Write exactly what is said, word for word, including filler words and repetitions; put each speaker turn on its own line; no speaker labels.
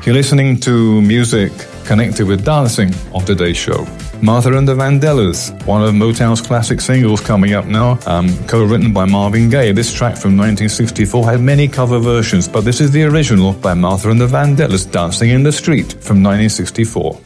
You're listening to music connected with dancing on today's show. Martha and the Vandellas, one of Motown's classic singles coming up now, um, co-written by Marvin Gaye. This track from nineteen sixty-four had many cover versions, but this is the original by Martha and the Vandellas, Dancing in the Street from nineteen sixty-four.